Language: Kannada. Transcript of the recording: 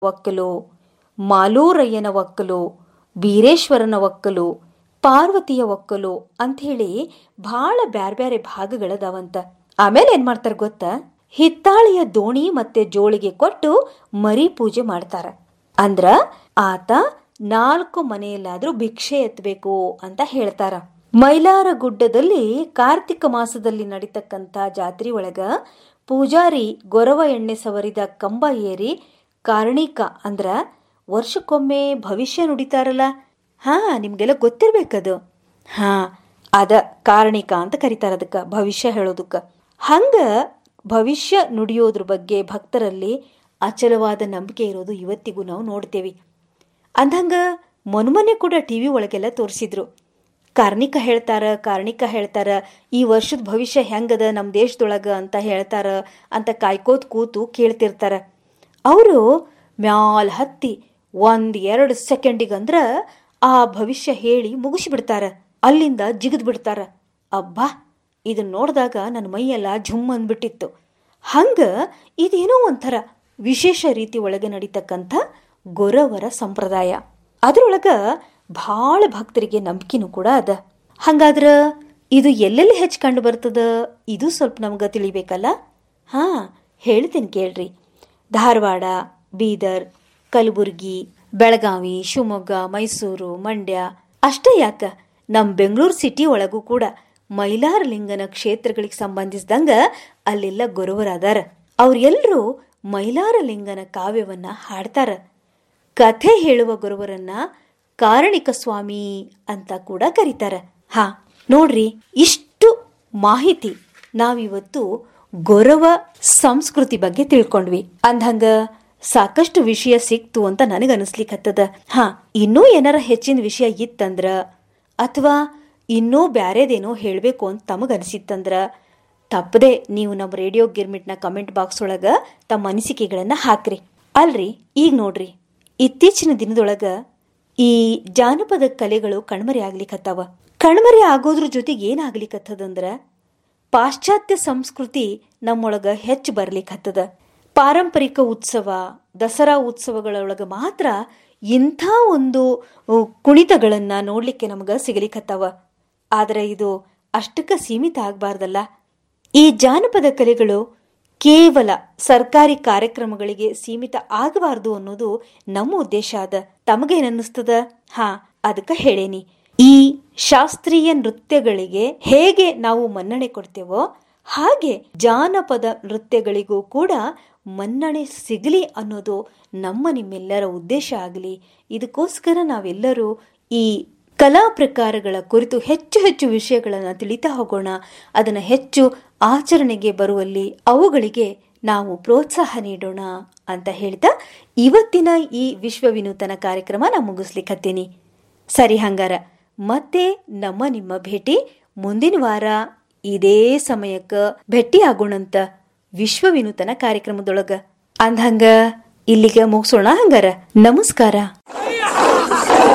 ಒಕ್ಕಲು, ಮಾಲೂರಯ್ಯನ ಒಕ್ಕಲು, ಬೀರೇಶ್ವರನ ಒಕ್ಕಲು, ಪಾರ್ವತಿಯ ಒಕ್ಕಲು ಅಂಥೇಳಿ ಭಾಳ ಬ್ಯಾರೆ ಬ್ಯಾರೆ ಭಾಗಗಳದಾವಂತ. ಆಮೇಲೆ ಏನ್ ಮಾಡ್ತಾರ ಗೊತ್ತಾ, ಹಿತ್ತಾಳೆಯ ದೋಣಿ ಮತ್ತೆ ಜೋಳಿಗೆ ಕೊಟ್ಟು ಮರಿ ಪೂಜೆ ಮಾಡ್ತಾರ. ಅಂದ್ರ ಆತ 4 ಮನೆಯಲ್ಲಾದ್ರೂ ಭಿಕ್ಷೆ ಎತ್ತಬೇಕು ಅಂತ ಹೇಳ್ತಾರ. ಮೈಲಾರ ಗುಡ್ಡದಲ್ಲಿ ಕಾರ್ತಿಕ ಮಾಸದಲ್ಲಿ ನಡೀತಕ್ಕಂಥ ಜಾತ್ರೆ ಒಳಗ ಪೂಜಾರಿ ಗೊರವ ಎಣ್ಣೆ ಸವರಿದ ಕಂಬ ಏರಿ ಕಾರಣಿಕ ಅಂದ್ರ ವರ್ಷಕ್ಕೊಮ್ಮೆ ಭವಿಷ್ಯ ನುಡಿತಾರಲ್ಲ, ನಿಮ್ಗೆಲ್ಲ ಗೊತ್ತಿರ್ಬೇಕದು. ಅದ ಕಾರಣಿಕ ಅಂತ ಕರೀತಾರ ಅದಕ್ಕ, ಭವಿಷ್ಯ ಹೇಳೋದಕ್ಕ. ಹಂಗ ಭವಿಷ್ಯ ನುಡಿಯೋದ್ರ ಬಗ್ಗೆ ಭಕ್ತರಲ್ಲಿ ಅಚಲವಾದ ನಂಬಿಕೆ ಇರೋದು ಇವತ್ತಿಗೂ ನಾವು ನೋಡ್ತೇವಿ. ಅಂದಂಗ ಮೊನ್ನೆ ಕೂಡ ಟಿವಿ ಒಳಗೆಲ್ಲ ತೋರಿಸಿದ್ರು. ಕಾರಣಿಕ ಹೇಳ್ತಾರ, ಈ ವರ್ಷದ ಭವಿಷ್ಯ ಹೆಂಗದ ನಮ್ಮ ದೇಶದೊಳಗ ಅಂತ ಹೇಳ್ತಾರ ಅಂತ ಕಾಯ್ಕೋತ್ ಕೂತು ಕೇಳ್ತಿರ್ತಾರ. ಅವರು ಮ್ಯಾಲ್ ಹತ್ತಿ 1-2 ಸೆಕೆಂಡಿಗಂದ್ರ ಆ ಭವಿಷ್ಯ ಹೇಳಿ ಮುಗಿಸಿಬಿಡ್ತಾರ. ಅಲ್ಲಿಂದ ಜಿಗಿದ್ ಬಿಡ್ತಾರ. ಅಬ್ಬಾ, ಇದನ್ನ ನೋಡಿದಾಗ ನನ್ನ ಮೈಯೆಲ್ಲ ಝುಮ್ ಅಂದ್ಬಿಟ್ಟಿತ್ತು. ಹಂಗ ಇದೇನೋ ಒಂಥರ ವಿಶೇಷ ರೀತಿ ಒಳಗೆ ನಡೀತಕ್ಕಂಥ ಗೊರವರ ಸಂಪ್ರದಾಯ. ಅದ್ರೊಳಗ ಭಾಳ ಭಕ್ತರಿಗೆ ನಂಬಿಕೆನೂ ಕೂಡ ಅದ. ಹಂಗಾದ್ರ ಇದು ಎಲ್ಲೆಲ್ಲಿ ಹೆಚ್ಚು ಕಂಡು ಬರ್ತದ, ಇದು ಸ್ವಲ್ಪ ನಮ್ಗೆ ತಿಳಿಬೇಕಲ್ಲ. ಹೇಳ್ತೇನೆ ಕೇಳ್ರಿ. ಧಾರವಾಡ, ಬೀದರ್, ಕಲಬುರ್ಗಿ, ಬೆಳಗಾವಿ, ಶಿವಮೊಗ್ಗ, ಮೈಸೂರು, ಮಂಡ್ಯ ಅಷ್ಟೇ ಯಾಕ, ನಮ್ಮ ಬೆಂಗಳೂರು ಸಿಟಿ ಒಳಗೂ ಕೂಡ ಮೈಲಾರಲಿಂಗನ ಕ್ಷೇತ್ರಗಳಿಗೆ ಸಂಬಂಧಿಸಿದಂಗ ಅಲ್ಲೆಲ್ಲ ಗೊರವರಾದಾರ. ಅವ್ರೆಲ್ಲರೂ ಮೈಲಾರಲಿಂಗನ ಕಾವ್ಯವನ್ನ ಹಾಡ್ತಾರ. ಕಥೆ ಹೇಳುವ ಗೊರವರನ್ನ ಕಾರಣಿಕ ಸ್ವಾಮಿ ಅಂತ ಕೂಡ ಕರೀತಾರ. ನೋಡ್ರಿ, ಇಷ್ಟು ಮಾಹಿತಿ ನಾವಿವತ್ತು ಗೊರವ ಸಂಸ್ಕೃತಿ ಬಗ್ಗೆ ತಿಳ್ಕೊಂಡ್ವಿ. ಅಂದಂಗ ಸಾಕಷ್ಟು ವಿಷಯ ಸಿಕ್ತು ಅಂತ ನನಗನ್ನಿಸ್ಲಿಕ್ಕತ್ತದ. ಇನ್ನೂ ಏನಾರ ಹೆಚ್ಚಿನ ವಿಷಯ ಇತ್ತಂದ್ರ ಅಥವಾ ಇನ್ನೂ ಬ್ಯಾರೇದೇನೋ ಹೇಳಬೇಕು ಅಂತ ತಮಗನಿಸಿತ್ತಂದ್ರ ತಪ್ಪದೆ ನೀವು ನಮ್ಮ ರೇಡಿಯೋ ಗಿರ್ಮಿಟ್ನ ಕಮೆಂಟ್ ಬಾಕ್ಸ್ ಒಳಗ ತಮ್ಮ ಅನಿಸಿಕೆಗಳನ್ನ ಹಾಕ್ರಿ. ಅಲ್ರಿ, ಈಗ ನೋಡ್ರಿ, ಇತ್ತೀಚಿನ ದಿನದೊಳಗ ಈ ಜಾನಪದ ಕಲೆಗಳು ಕಣ್ಮರೆ ಆಗ್ಲಿಕ್ಕತ್ತಾವ. ಕಣ್ಮರೆ ಆಗೋದ್ರ ಜೊತೆಗೆ ಏನಾಗ್ಲಿಕ್ಕತ್ತದಂದ್ರ ಪಾಶ್ಚಾತ್ಯ ಸಂಸ್ಕೃತಿ ನಮ್ಮೊಳಗ ಹೆಚ್ಚು ಬರ್ಲಿಕ್ಕತ್ತದ. ಪಾರಂಪರಿಕ ಉತ್ಸವ, ದಸರಾ ಉತ್ಸವಗಳೊಳಗ ಮಾತ್ರ ಇಂಥ ಒಂದು ಕುಣಿತಗಳನ್ನ ನೋಡ್ಲಿಕ್ಕೆ ನಮಗ ಸಿಗಲಿಕ್ಕತ್ತಾವ. ಆದ್ರೆ ಇದು ಅಷ್ಟಕ್ಕ ಸೀಮಿತ ಆಗ್ಬಾರ್ದಲ್ಲ. ಈ ಜಾನಪದ ಕಲೆಗಳು ಕೇವಲ ಸರ್ಕಾರಿ ಕಾರ್ಯಕ್ರಮಗಳಿಗೆ ಸೀಮಿತ ಆಗಬಾರ್ದು ಅನ್ನೋದು ನಮ್ಮ ಉದ್ದೇಶ ಅದ. ತಮಗೇನನ್ನಿಸ್ತದ? ಅದಕ್ಕ ಹೇಳೇನಿ. ಈ ಶಾಸ್ತ್ರೀಯ ನೃತ್ಯಗಳಿಗೆ ಹೇಗೆ ನಾವು ಮನ್ನಣೆ ಕೊಡ್ತೇವೋ ಹಾಗೆ ಜಾನಪದ ನೃತ್ಯಗಳಿಗೂ ಕೂಡ ಮನ್ನಣೆ ಸಿಗಲಿ ಅನ್ನೋದು ನಿಮ್ಮೆಲ್ಲರ ಉದ್ದೇಶ ಆಗಲಿ. ಇದಕ್ಕೋಸ್ಕರ ನಾವೆಲ್ಲರೂ ಈ ಕಲಾ ಪ್ರಕಾರಗಳ ಕುರಿತು ಹೆಚ್ಚು ಹೆಚ್ಚು ವಿಷಯಗಳನ್ನು ತಿಳಿತಾ ಹೋಗೋಣ. ಅದನ್ನು ಹೆಚ್ಚು ಆಚರಣೆಗೆ ಬರುವಲ್ಲಿ ಅವುಗಳಿಗೆ ನಾವು ಪ್ರೋತ್ಸಾಹ ನೀಡೋಣ ಅಂತ ಹೇಳ್ತಾ ಇವತ್ತಿನ ಈ ವಿಶ್ವ ವಿನೂತನ ಕಾರ್ಯಕ್ರಮ ನಾ ಮುಗಿಸ್ಲಿಕ್ಕತ್ತೀನಿ. ಸರಿ, ಹಂಗಾರ ಮತ್ತೆ ನಿಮ್ಮ ಭೇಟಿ ಮುಂದಿನ ವಾರ ಇದೇ ಸಮಯಕ್ಕೆ ಭೇಟಿ ಆಗೋಣಂತ ವಿಶ್ವ ವಿನೂತನ ಕಾರ್ಯಕ್ರಮದೊಳಗ. ಅಂದ್ಹಂಗ ಇಲ್ಲಿಗೆ ಮುಗಿಸೋಣ. ಹಂಗಾರ ನಮಸ್ಕಾರ.